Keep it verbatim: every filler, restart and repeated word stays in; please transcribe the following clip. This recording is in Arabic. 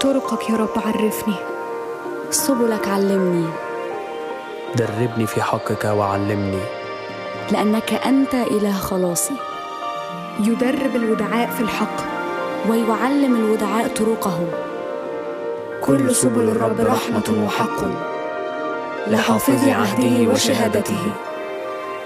طرقك يا رب عرفني، سبلك علمني، دربني في حقك وعلمني، لأنك أنت إله خلاصي. يدرب الودعاء في الحق ويعلم الودعاء طرقه. كل سبل الرب رحمة وحق لحافظي عهده وشهادته.